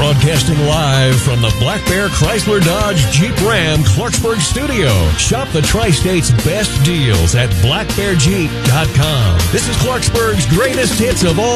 Broadcasting live from the Black Bear Chrysler Dodge Jeep Ram Clarksburg studio. Shop the Tri-State's best deals at blackbearjeep.com. This is Clarksburg's greatest hits of all